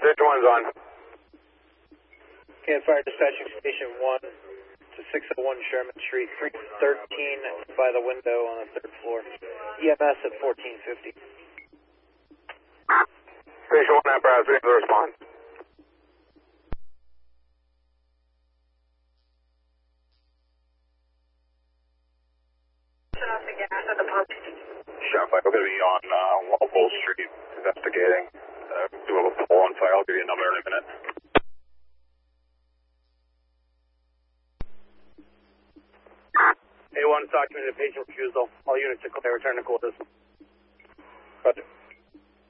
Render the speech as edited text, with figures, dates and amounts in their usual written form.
Station 1's on. Okay, fire dispatching station 1 to 601 Sherman Street, 313 by the window on the 3rd floor. EMS at 1450. Station 1 apparatus, ready for the response. Shut off the gas at the pump. Shot 5, we're going to be on Walpole Street investigating. Do a pull on fire. I'll give you a number in a minute. A1 documented patient refusal. All units are clear. Return to quarters. Roger.